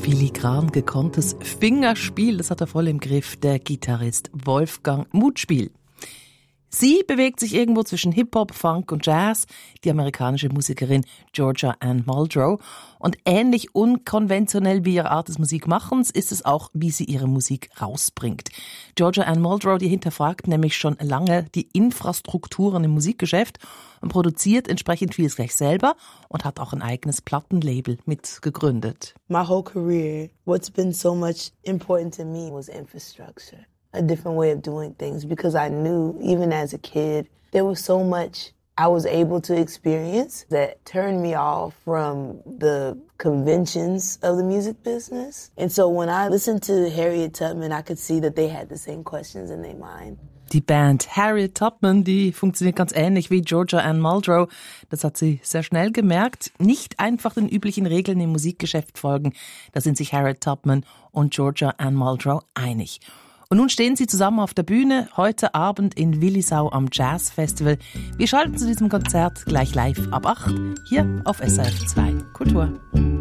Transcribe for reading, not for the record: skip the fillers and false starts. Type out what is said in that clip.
filigran gekonntes Fingerspiel, das hat er voll im Griff, der Gitarrist Wolfgang Mutspiel. Sie bewegt sich irgendwo zwischen Hip-Hop, Funk und Jazz, die amerikanische Musikerin Georgia Ann Muldrow. Und ähnlich unkonventionell wie ihre Art des Musikmachens ist es auch, wie sie ihre Musik rausbringt. Georgia Ann Muldrow, die hinterfragt nämlich schon lange die Infrastrukturen im Musikgeschäft und produziert entsprechend vieles gleich selber und hat auch ein eigenes Plattenlabel mitgegründet. My whole career, what's been so much important to me was infrastructure. A different way of doing things, because I knew, even as a kid, there was so much I was able to experience that turned me off from the conventions of the music business. And so when I listened to Harriet Tubman, I could see that they had the same questions in their mind. Die Band Harriet Tubman, die funktioniert ganz ähnlich wie Georgia Ann Muldrow. Das hat sie sehr schnell gemerkt. Nicht einfach den üblichen Regeln im Musikgeschäft folgen. Da sind sich Harriet Tubman und Georgia Ann Muldrow einig. Und nun stehen sie zusammen auf der Bühne, heute Abend in Willisau am Jazz Festival. Wir schalten zu diesem Konzert gleich live ab 8 hier auf SRF 2 Kultur.